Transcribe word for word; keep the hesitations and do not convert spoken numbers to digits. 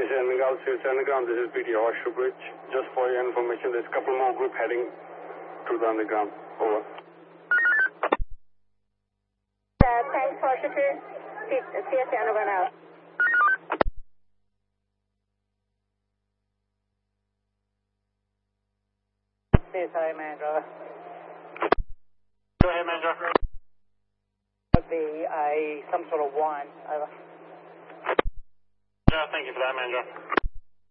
Station, Gulf Street Underground. This is P T Horseshoe Bridge. Just for your information, there's a couple more group heading to the underground. Over. Uh, thanks, Horseshoe Bridge. C S C Underground out. C S I, man driver. Go ahead, man driver. Would be a some sort of wine. Over. Yeah, thank you for that, man driver.